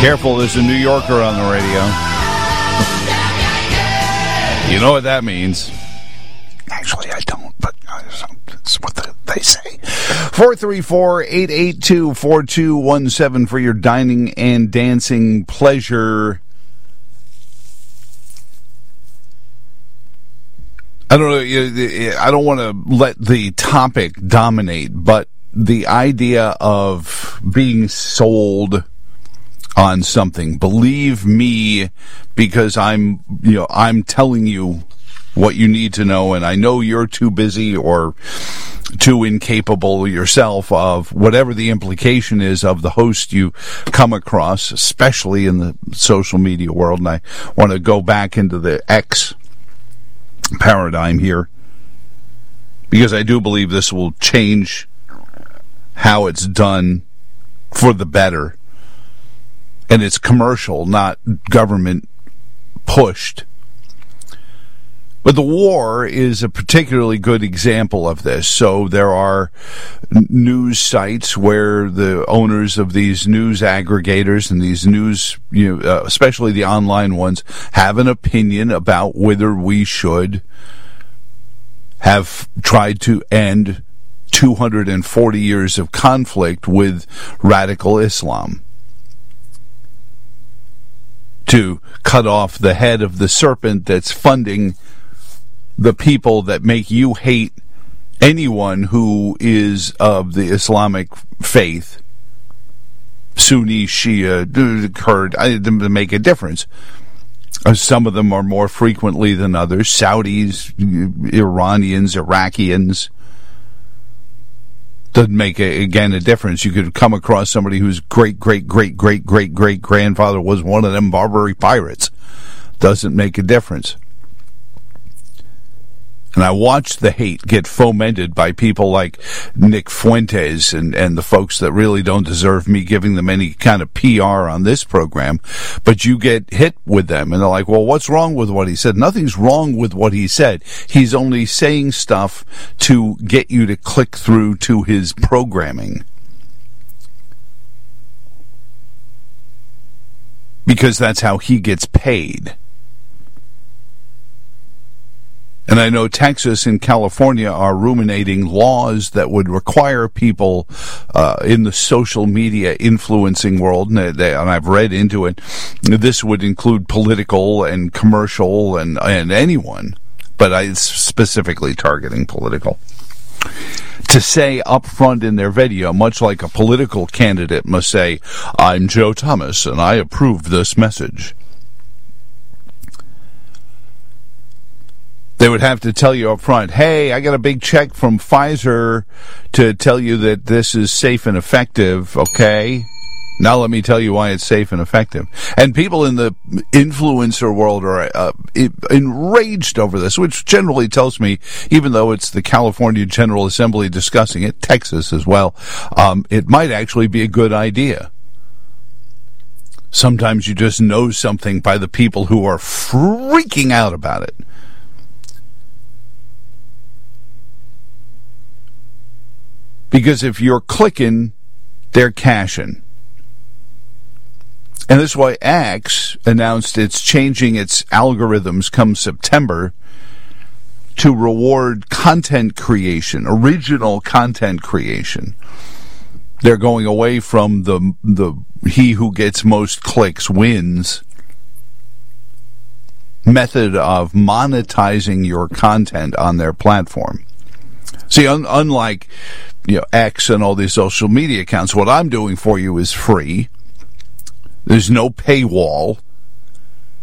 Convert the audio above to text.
Careful, there's a New Yorker on the radio. You know what that means. Actually, I don't, but that's what they say. 434-882-4217 for your dining and dancing pleasure. I don't know, I don't want to let the topic dominate, but the idea of being sold on something, believe me, because I'm telling you what you need to know, and I know you're too busy or too incapable yourself of whatever the implication is of the host you come across, especially in the social media world. And I want to go back into the X paradigm here, because I do believe this will change how it's done for the better. And it's commercial, not government pushed. But the war is a particularly good example of this. So there are news sites where the owners of these news aggregators and these news, especially the online ones, have an opinion about whether we should have tried to end 240 years of conflict with radical Islam, to cut off the head of the serpent that's funding the people that make you hate anyone who is of the Islamic faith, Sunni, Shia, Kurd. It doesn't make a difference. Some of them are more frequently than others. Saudis, Iranians, Iraqians. Doesn't make, a difference. You could come across somebody whose great-great-great-great-great-great-grandfather was one of them Barbary pirates. Doesn't make a difference. And I watched the hate get fomented by people like Nick Fuentes and the folks that really don't deserve me giving them any kind of PR on this program. But you get hit with them, and they're like, well, what's wrong with what he said? Nothing's wrong with what he said. He's only saying stuff to get you to click through to his programming. Because that's how he gets paid. And I know Texas and California are ruminating laws that would require people in the social media influencing world, and I've read into it, this would include political and commercial and anyone, but it's specifically targeting political. To say up front in their video, much like a political candidate must say, I'm Joe Thomas and I approve this message. They would have to tell you up front, hey, I got a big check from Pfizer to tell you that this is safe and effective, okay? Now let me tell you why it's safe and effective. And people in the influencer world are enraged over this, which generally tells me, even though it's the California General Assembly discussing it, Texas as well, it might actually be a good idea. Sometimes you just know something by the people who are freaking out about it. Because if you're clicking, they're cashing. And this is why X announced it's changing its algorithms come September to reward content creation, original content creation. They're going away from the he who gets most clicks wins method of monetizing your content on their platform. See, unlike X and all these social media accounts, what I'm doing for you is free. There's no paywall.